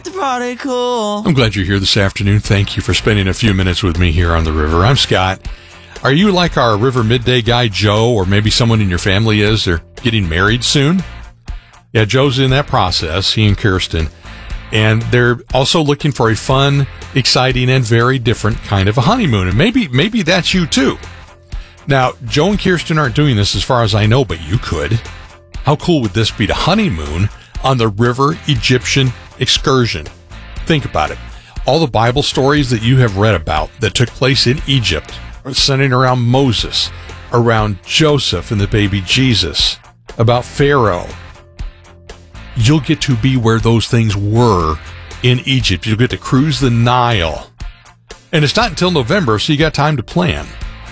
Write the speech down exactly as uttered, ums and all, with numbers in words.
get the party cool. I'm glad you're here this afternoon. Thank you for spending a few minutes with me here on the river. I'm Scott. Are you like our River Midday guy, Joe, or maybe someone in your family is? They're getting married soon? Yeah, Joe's in that process, he and Kirsten. And they're also looking for a fun, exciting, and very different kind of a honeymoon. And maybe maybe that's you too. Now, Joe and Kirsten aren't doing this as far as I know, but you could. How cool would this be to honeymoon on the River Egyptian excursion? Think about it. All the Bible stories that you have read about that took place in Egypt, centering around Moses, around Joseph and the baby Jesus, about Pharaoh. You'll get to be where those things were in Egypt. You'll get to cruise the Nile. And it's not until November, so you got time to plan.